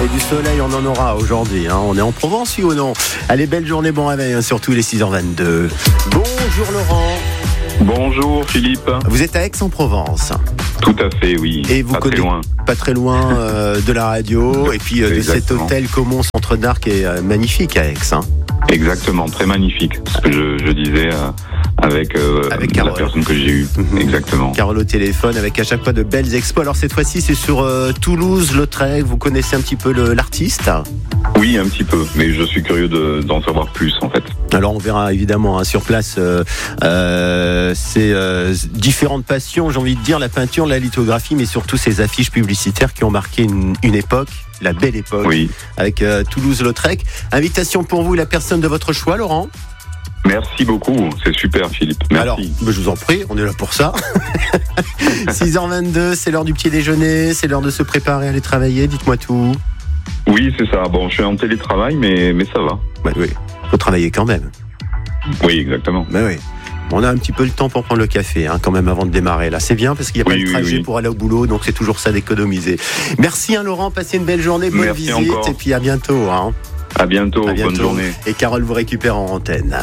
Et du soleil, on en aura aujourd'hui. On est en Provence, oui ou non? Allez, belle journée, bon réveil, surtout les 6h22. Bonjour Laurent. Bonjour Philippe. Vous êtes à Aix-en-Provence. Tout à fait, oui. Et vous connaissez pas très loin de la radio et puis de cet hôtel Comont Centre d'Art qui est magnifique à Aix. Exactement, très magnifique. Ce que je disais avec la personne que j'ai eue. Exactement. Carole au téléphone avec à chaque fois de belles expos. Alors cette fois-ci c'est sur Toulouse-Lautrec. Vous connaissez un petit peu l'artiste? Oui, un petit peu, mais je suis curieux d'en savoir plus en fait. Alors on verra évidemment sur place ces différentes passions, j'ai envie de dire, la peinture, la lithographie, mais surtout ces affiches publicitaires qui ont marqué une époque, la belle époque, oui. Avec Toulouse-Lautrec. Invitation pour vous, la personne de votre choix, Laurent. Merci beaucoup, c'est super Philippe, merci. Alors, je vous en prie, on est là pour ça. 6h22, c'est l'heure du petit déjeuner, c'est l'heure de se préparer à aller travailler, dites-moi tout. Oui, c'est ça, bon, je suis en télétravail, mais ça va. Bah, oui, faut travailler quand même. Oui, exactement. Bah oui. On a un petit peu le temps pour prendre le café, quand même, avant de démarrer. Là, c'est bien parce qu'il n'y a pas de trajet pour aller au boulot, donc c'est toujours ça d'économiser. Merci, Laurent. Passez une belle journée, bonne visite, encore. Et puis à bientôt. À bientôt, bonne journée. Et Carole vous récupère en antenne.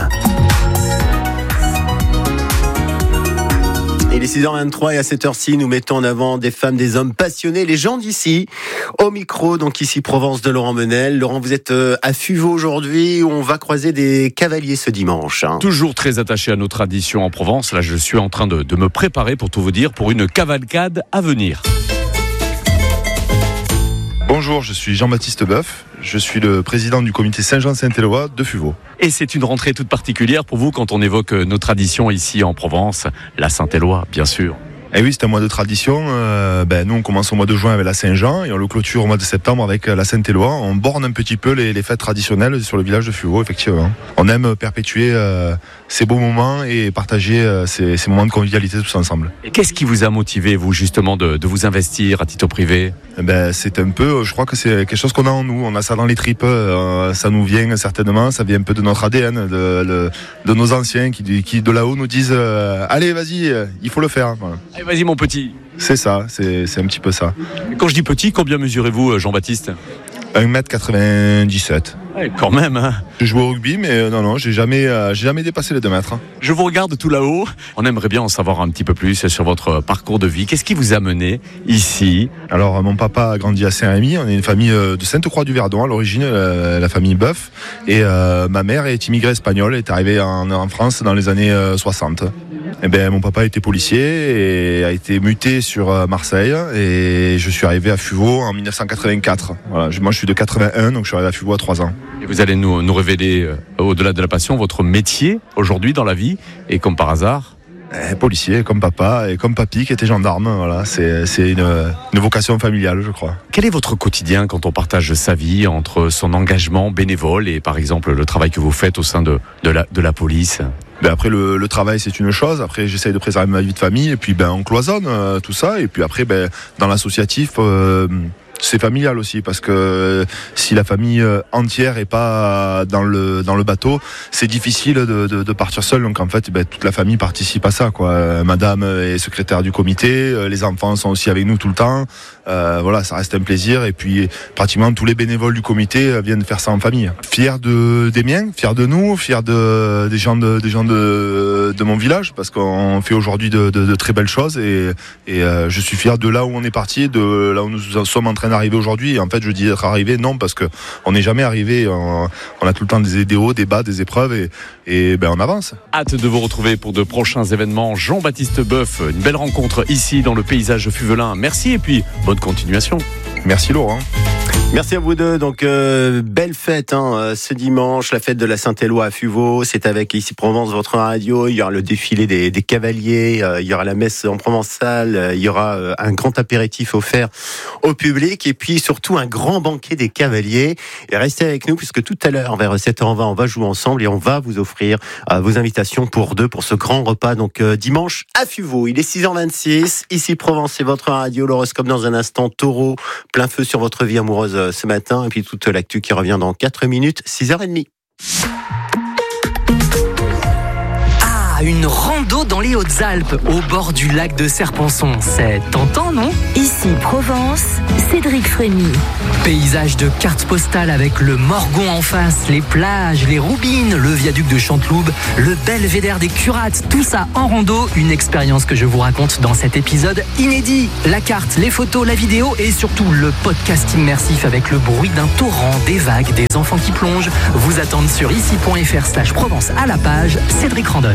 Il est 6h23 et à cette heure-ci, nous mettons en avant des femmes, des hommes passionnés, les gens d'ici. Au micro, donc ici Provence de Laurent Menel. Laurent, vous êtes à Fuveau aujourd'hui où on va croiser des cavaliers ce dimanche. Toujours très attaché à nos traditions en Provence. Là, je suis en train de me préparer, pour tout vous dire, pour une cavalcade à venir. Bonjour, je suis Jean-Baptiste Boeuf. Je suis le président du comité Saint-Jean-Saint-Éloi de Fuveau. Et c'est une rentrée toute particulière pour vous quand on évoque nos traditions ici en Provence. La Saint-Éloi, bien sûr. Et oui, c'est un mois de tradition. Nous, on commence au mois de juin avec la Saint-Jean et on le clôture au mois de septembre avec la Saint-Éloi. On borne un petit peu les fêtes traditionnelles sur le village de Fuveau, effectivement. On aime perpétuer ces beaux moments et partager ces moments de convivialité tous ensemble. Et qu'est-ce qui vous a motivé, vous, justement, de vous investir à titre privé ? C'est un peu, je crois que c'est quelque chose qu'on a en nous. On a ça dans les tripes. Ça nous vient certainement. Ça vient un peu de notre ADN, de nos anciens qui de là-haut nous disent allez, vas-y, il faut le faire. Voilà. Allez, vas-y, mon petit. C'est ça, c'est un petit peu ça. Et quand je dis petit, combien mesurez-vous, Jean-Baptiste ? 1m97. Ouais, quand même, Je joue au rugby, mais non, j'ai jamais dépassé les 2 mètres. Je vous regarde tout là-haut. On aimerait bien en savoir un petit peu plus sur votre parcours de vie. Qu'est-ce qui vous a mené ici ? Alors, mon papa a grandi à Saint-Rémy. On est une famille de Sainte-Croix-du-Verdon, à l'origine, la famille Boeuf. Et ma mère est immigrée espagnole, est arrivée en France dans les années 60. Mon papa était policier et a été muté sur Marseille. Et je suis arrivé à Fuveau en 1984. Voilà, moi, je suis de 81, donc je suis arrivé à Fuveau à 3 ans. Et vous allez nous révéler, au-delà de la passion, votre métier aujourd'hui dans la vie. Et comme par hasard, policier, comme papa et comme papy qui était gendarme. Voilà, c'est une vocation familiale, je crois. Quel est votre quotidien quand on partage sa vie entre son engagement bénévole et par exemple le travail que vous faites au sein de la police ? Après le travail c'est une chose, après j'essaye de préserver ma vie de famille et puis on cloisonne tout ça et puis après dans l'associatif c'est familial aussi parce que si la famille entière est pas dans le bateau, c'est difficile de partir seul. Donc en fait, toute la famille participe à ça, quoi. Madame est secrétaire du comité, les enfants sont aussi avec nous tout le temps. Voilà, ça reste un plaisir. Et puis pratiquement tous les bénévoles du comité viennent faire ça en famille. Fier des miens, fier de nous, fier des gens de mon village parce qu'on fait aujourd'hui de très belles choses et je suis fier de là où on est parti, de là où nous sommes en train d'arriver aujourd'hui. Et en fait, je dis être arrivé, non, parce que on n'est jamais arrivé. On a tout le temps des hauts, des bas, des épreuves et on avance. Hâte de vous retrouver pour de prochains événements. Jean-Baptiste Boeuf, une belle rencontre ici dans le paysage fuvelin. Merci et puis bonne continuation. Merci Laurent. Merci à vous deux. Donc belle fête ce dimanche, la fête de la Saint-Éloi à Fuveau. C'est avec ici Provence votre radio. Il y aura le défilé des cavaliers. Il y aura la messe en provençal. Il y aura un grand apéritif offert au public et puis surtout un grand banquet des cavaliers. Et restez avec nous puisque tout à l'heure vers 7h20 on va jouer ensemble et on va vous offrir vos invitations pour deux pour ce grand repas. Donc dimanche à Fuveau. Il est 6h26. Ici Provence c'est votre radio. L'horoscope dans un instant. Taureau, plein feu sur votre vie amoureuse ce matin et puis toute l'actu qui revient dans 4 minutes, 6h30. une rando dans les Hautes-Alpes, au bord du lac de Serponçon. C'est tentant, non ? Ici Provence, Cédric Frémy. Paysage de carte postale avec le Morgon en face, les plages, les Roubines, le viaduc de Chanteloube, le belvédère des Curates, tout ça en rando, une expérience que je vous raconte dans cet épisode inédit. La carte, les photos, la vidéo et surtout le podcast immersif avec le bruit d'un torrent, des vagues, des enfants qui plongent, vous attendent sur ici.fr/Provence à la page Cédric Randonne.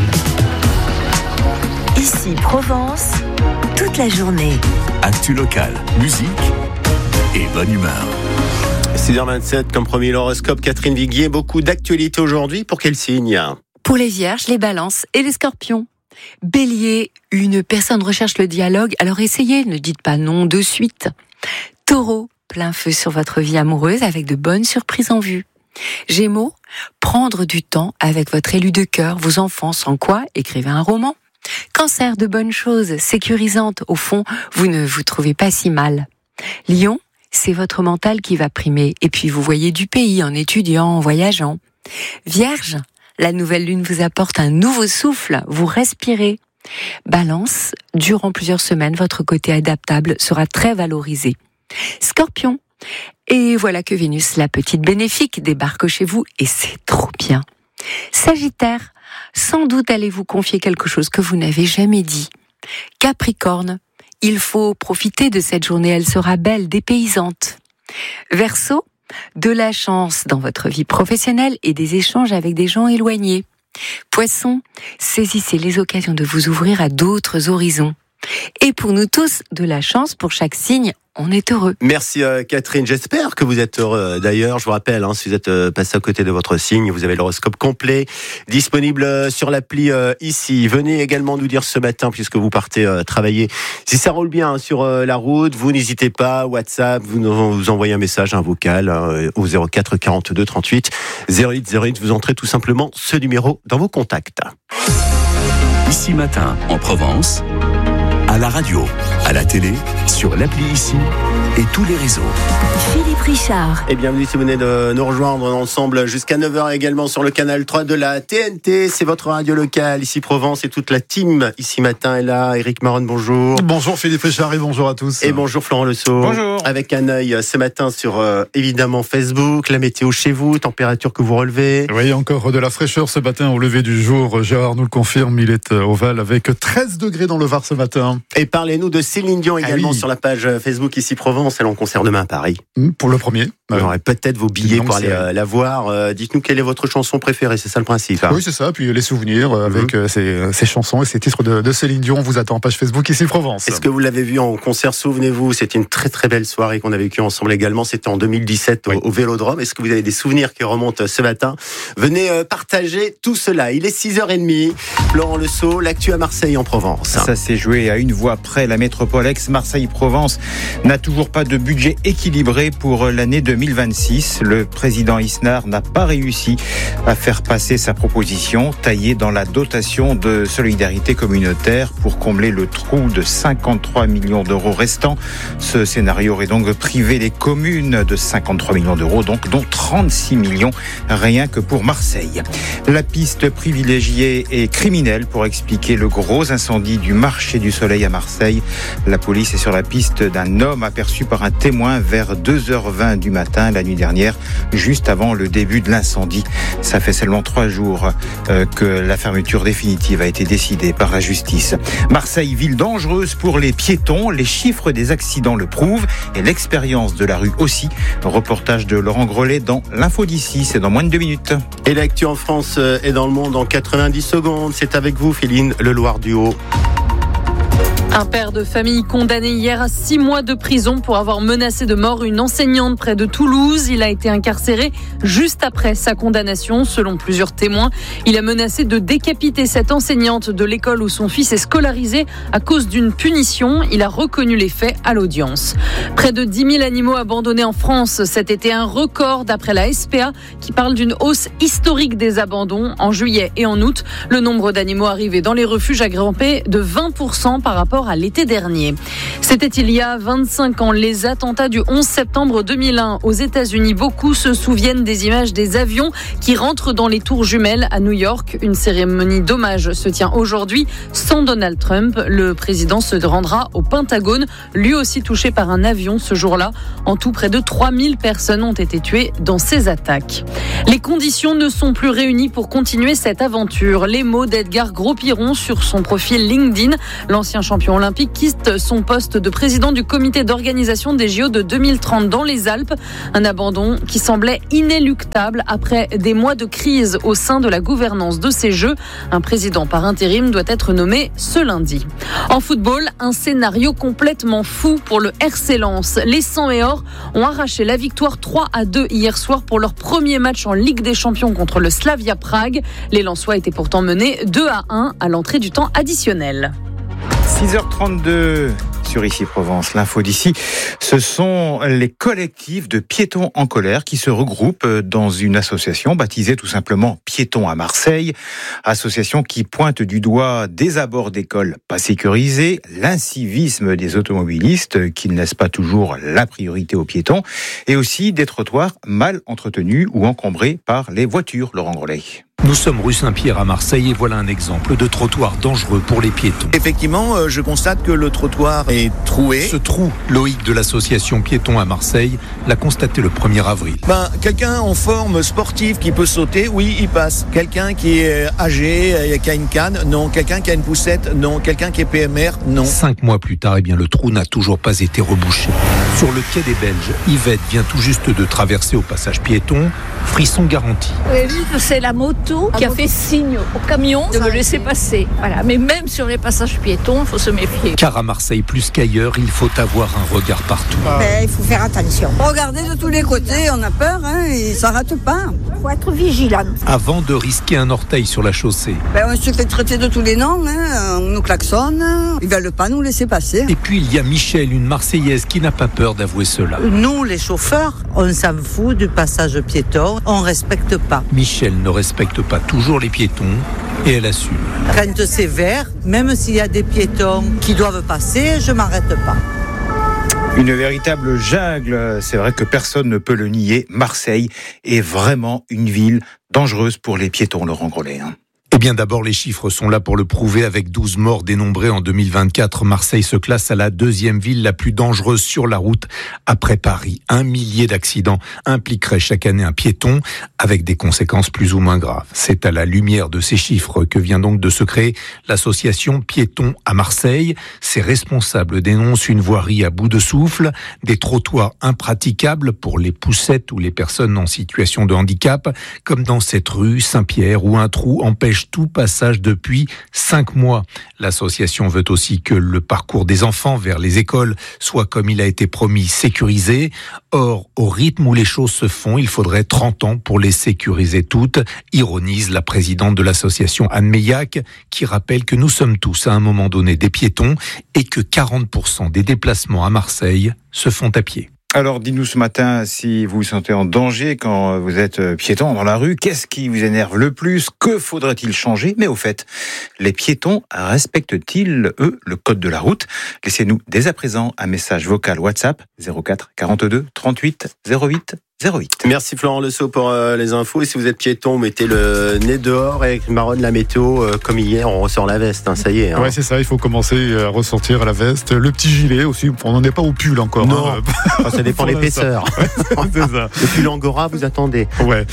Ici Provence, toute la journée. Actu locale, musique et bonne humeur. 6h27, comme promis l'horoscope, Catherine Viguier, beaucoup d'actualités aujourd'hui. Pour quel signe ? Pour les Vierges, les Balances et les Scorpions. Bélier, une personne recherche le dialogue, alors essayez, ne dites pas non de suite. Taureau, plein feu sur votre vie amoureuse avec de bonnes surprises en vue. Gémeaux, prendre du temps avec votre élu de cœur, vos enfants, sans quoi écrivez un roman. Cancer, de bonnes choses sécurisantes, au fond, vous ne vous trouvez pas si mal. Lion, c'est votre mental qui va primer, et puis vous voyez du pays en étudiant, en voyageant. Vierge, la nouvelle lune vous apporte un nouveau souffle, vous respirez. Balance, durant plusieurs semaines, votre côté adaptable sera très valorisé. Scorpion, et voilà que Vénus, la petite bénéfique, débarque chez vous, et c'est trop bien. Sagittaire, sans doute allez-vous confier quelque chose que vous n'avez jamais dit. Capricorne, il faut profiter de cette journée, elle sera belle, dépaysante. Verseau, de la chance dans votre vie professionnelle et des échanges avec des gens éloignés. Poisson, saisissez les occasions de vous ouvrir à d'autres horizons. Et pour nous tous, de la chance pour chaque signe, on est heureux. Merci Catherine, j'espère que vous êtes heureux. D'ailleurs, je vous rappelle, si vous êtes passé à côté de votre signe, vous avez l'horoscope complet disponible sur l'appli ici. Venez également nous dire ce matin, puisque vous partez travailler, si ça roule bien sur la route, vous n'hésitez pas, WhatsApp, vous envoyez un message, un vocal au 04 42 38 08 08. Vous entrez tout simplement ce numéro dans vos contacts. Ici Matin en Provence, à la radio, à la télé, sur l'appli Ici et tous les réseaux. Philippe Richard. Et bienvenue si vous venez de nous rejoindre ensemble jusqu'à 9h également sur le canal 3 de la TNT. C'est votre radio locale, Ici Provence, et toute la team Ici Matin est là. Éric Maron, bonjour. Bonjour Philippe Richard et bonjour à tous. Et bonjour Florent Lesault. Bonjour. Avec un œil ce matin sur évidemment Facebook, la météo chez vous, température que vous relevez. Oui, encore de la fraîcheur ce matin au lever du jour. Gérard nous le confirme, il est au Val avec 13 degrés dans le Var ce matin. Et parlez-nous de Céline Dion également sur la page Facebook Ici Provence. Elle est en concert demain à Paris. Pour le premier. Vous aurez peut-être vos billets pour aller la voir. Dites-nous quelle est votre chanson préférée, c'est ça le principe. Oui, c'est ça. Puis les souvenirs avec ces chansons et ces titres de Céline Dion. On vous attend page Facebook Ici Provence. Est-ce que vous l'avez vu en concert? Souvenez-vous, c'était une très très belle soirée qu'on a vécue ensemble également. C'était en 2017 au Vélodrome. Est-ce que vous avez des souvenirs qui remontent ce matin? Venez partager tout cela. Il est 6h30. Florent Lesault, l'actu à Marseille en Provence. Ça s'est joué à une voix près. La métropole ex-Marseille-Provence n'a toujours pas de budget équilibré pour l'année 2026. Le président Isnard n'a pas réussi à faire passer sa proposition taillée dans la dotation de solidarité communautaire pour combler le trou de 53 millions d'euros restant. Ce scénario aurait donc privé les communes de 53 millions d'euros, donc dont 36 millions rien que pour Marseille. La piste privilégiée est criminelle pour expliquer le gros incendie du marché du Soleil à Marseille. La police est sur la piste d'un homme aperçu par un témoin vers 2h20 du matin la nuit dernière, juste avant le début de l'incendie. Ça fait seulement 3 jours que la fermeture définitive a été décidée par la justice. Marseille, ville dangereuse pour les piétons. Les chiffres des accidents le prouvent et l'expérience de la rue aussi. Reportage de Laurent Grelet dans l'Info d'ici, c'est dans moins de 2 minutes. Et l'actu en France et dans le monde en 90 secondes. C'est avec vous, Féline Leloir-Duhaut. Un père de famille condamné hier à 6 mois de prison pour avoir menacé de mort une enseignante près de Toulouse. Il a été incarcéré juste après sa condamnation, selon plusieurs témoins. Il a menacé de décapiter cette enseignante de l'école où son fils est scolarisé à cause d'une punition. Il a reconnu les faits à l'audience. Près de 10 000 animaux abandonnés en France cet été, un record d'après la SPA qui parle d'une hausse historique des abandons. En juillet et en août, le nombre d'animaux arrivés dans les refuges a grimpé de 20% par rapport rapport à l'été dernier. C'était il y a 25 ans, les attentats du 11 septembre 2001 aux États-Unis. Beaucoup se souviennent des images des avions qui rentrent dans les tours jumelles à New York. Une cérémonie d'hommage se tient aujourd'hui sans Donald Trump. Le président se rendra au Pentagone, lui aussi touché par un avion ce jour-là. En tout, près de 3000 personnes ont été tuées dans ces attaques. Les conditions ne sont plus réunies pour continuer cette aventure. Les mots d'Edgar Gros-Piron sur son profil LinkedIn. L'ancien champion olympique quitte son poste de président du comité d'organisation des JO de 2030 dans les Alpes. Un abandon qui semblait inéluctable après des mois de crise au sein de la gouvernance de ces Jeux. Un président par intérim doit être nommé ce lundi. En football, un scénario complètement fou pour le RC Lens. Les 100 et or ont arraché la victoire 3-2 hier soir pour leur premier match en Ligue des Champions contre le Slavia Prague. Les Lensois étaient pourtant menés 2-1 à l'entrée du temps additionnel. 6h32 sur Ici Provence, l'info d'ici. Ce sont les collectifs de piétons en colère qui se regroupent dans une association baptisée tout simplement Piétons à Marseille. Association qui pointe du doigt des abords d'écoles pas sécurisés, l'incivisme des automobilistes qui ne laissent pas toujours la priorité aux piétons et aussi des trottoirs mal entretenus ou encombrés par les voitures, Laurent Grolet. Nous sommes rue Saint-Pierre à Marseille et voilà un exemple de trottoir dangereux pour les piétons. Effectivement, je constate que le trottoir est troué. Ce trou, Loïc de l'association Piétons à Marseille l'a constaté le 1er avril. Quelqu'un en forme sportive qui peut sauter, oui, il passe. Quelqu'un qui est âgé, qui a une canne, non. Quelqu'un qui a une poussette, non. Quelqu'un qui est PMR, non. 5 mois plus tard, le trou n'a toujours pas été rebouché. Sur le quai des Belges, Yvette vient tout juste de traverser au passage piéton. Frisson garanti. C'est la moto qui a fait signe au camion de me laisser passer. Voilà. Mais même sur les passages piétons, il faut se méfier. Car à Marseille, plus qu'ailleurs, il faut avoir un regard partout. Il faut faire attention. Regardez de tous les côtés, on a peur, et ça rate pas. Il faut être vigilant. Avant de risquer un orteil sur la chaussée. On se fait traiter de tous les noms, on nous klaxonne, ils veulent pas nous laisser passer. Et puis il y a Michel, une Marseillaise qui n'a pas peur d'avouer cela. Nous, les chauffeurs, on s'en fout du passage piéton, on respecte pas. Michel ne respecte pas toujours les piétons et elle assume. Quand c'est vert, même s'il y a des piétons qui doivent passer, je m'arrête pas. Une véritable jungle, c'est vrai que personne ne peut le nier. Marseille est vraiment une ville dangereuse pour les piétons, Laurent Grolet. Eh bien d'abord, les chiffres sont là pour le prouver. Avec 12 morts dénombrés en 2024, Marseille se classe à la 2e ville la plus dangereuse sur la route après Paris. 1 millier d'accidents impliqueraient chaque année un piéton avec des conséquences plus ou moins graves. C'est à la lumière de ces chiffres que vient donc de se créer l'association Piétons à Marseille. Ses responsables dénoncent une voirie à bout de souffle, des trottoirs impraticables pour les poussettes ou les personnes en situation de handicap, comme dans cette rue Saint-Pierre où un trou empêche tout passage depuis 5 mois. L'association veut aussi que le parcours des enfants vers les écoles soit, comme il a été promis, sécurisé. Or, au rythme où les choses se font, il faudrait 30 ans pour les sécuriser toutes, ironise la présidente de l'association Anne Meillac, qui rappelle que nous sommes tous à un moment donné des piétons et que 40% des déplacements à Marseille se font à pied. Alors, dis-nous ce matin si vous vous sentez en danger quand vous êtes piéton dans la rue. Qu'est-ce qui vous énerve le plus? Que faudrait-il changer? Mais au fait, les piétons respectent-ils, eux, le code de la route? Laissez-nous dès à présent un message vocal WhatsApp 04 42 38 08 08. Merci Florent Lesault pour les infos. Et si vous êtes piéton, mettez le nez dehors et marronne la météo. Comme hier, on ressort la veste, ça y est. Ouais, c'est ça, il faut commencer à ressortir la veste. Le petit gilet aussi, on n'en est pas au pull encore. Non, ça dépend de l'épaisseur. Ouais, c'est ça. Le pull Angora, vous attendez. Ouais.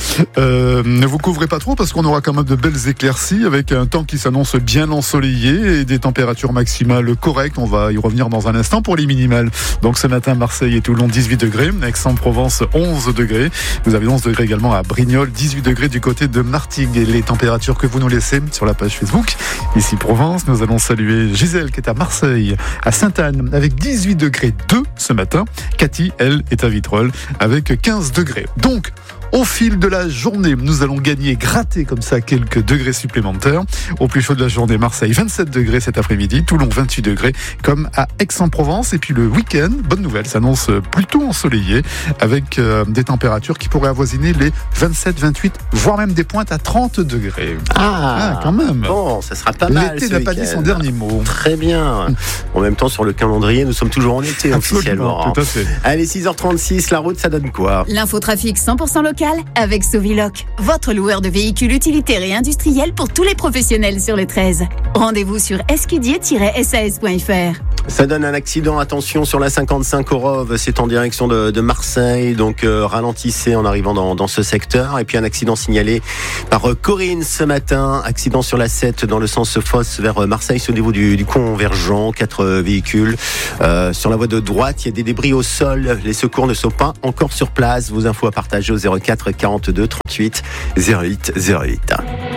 Ne vous couvrez pas trop parce qu'on aura quand même de belles éclaircies avec un temps qui s'annonce bien ensoleillé et des températures maximales correctes. On va y revenir dans un instant pour les minimales. Donc ce matin, Marseille et Toulon, 18 degrés. Aix-en-Provence, 11 degrés. Vous avez 11 degrés également à Brignoles, 18 degrés du côté de Martigues. Et les températures que vous nous laissez sur la page Facebook, Ici Provence, nous allons saluer Gisèle qui est à Marseille, à Sainte-Anne avec 18 degrés 2 ce matin. Cathy, elle, est à Vitrolles avec 15 degrés. Donc, Au fil de la journée, nous allons gratter comme ça quelques degrés supplémentaires. Au plus chaud de la journée, Marseille 27 degrés cet après-midi, Toulon 28 degrés comme à Aix-en-Provence. Et puis le week-end, bonne nouvelle, s'annonce plutôt ensoleillé avec des températures qui pourraient avoisiner les 27, 28, voire même des pointes à 30 degrés. Ah, quand même. Bon, ça sera pas mal. L'été n'a pas dit son dernier mot. Très bien. En même temps, sur le calendrier, nous sommes toujours en été officiellement. Tout à fait. Allez, 6h36, la route, ça donne quoi? L'infotrafic 100% local avec Soviloc, votre loueur de véhicules utilitaires et industriels pour tous les professionnels sur le 13. Rendez-vous sur escudier-sas.fr. Ça donne un accident, attention sur la 55 au Rove, c'est en direction de Marseille, donc ralentissez en arrivant dans ce secteur. Et puis un accident signalé par Corinne ce matin, accident sur la 7 dans le sens Fosse vers Marseille, c'est au niveau du convergent, 4 véhicules. Sur la voie de droite, il y a des débris au sol, les secours ne sont pas encore sur place. Vos infos à partager au 04 42 38 08 08.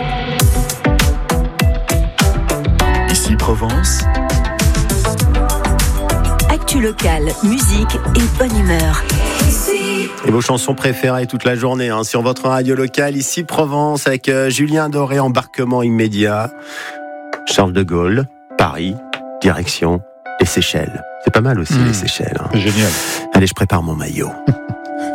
Ici Provence. Actu locale, musique et bonne humeur. Et vos chansons préférées toute la journée sur votre radio locale, ici Provence, avec Julien Doré, embarquement immédiat. Charles de Gaulle, Paris, direction les Seychelles. C'est pas mal aussi les Seychelles. Génial. Allez, je prépare mon maillot.